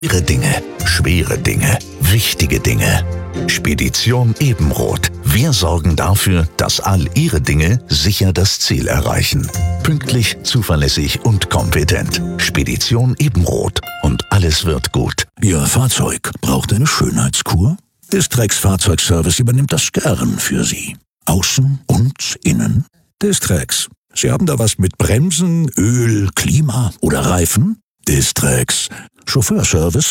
Ihre Dinge, schwere Dinge, wichtige Dinge. Spedition Ebenroth. Wir sorgen dafür, dass all Ihre Dinge sicher das Ziel erreichen. Pünktlich, zuverlässig und kompetent. Spedition Ebenroth. Und alles wird gut. Ihr Fahrzeug braucht eine Schönheitskur? Distrex Fahrzeugservice übernimmt das gern für Sie. Außen und innen. Distrex. Sie haben da was mit Bremsen, Öl, Klima oder Reifen? Distrex. Chauffeurservice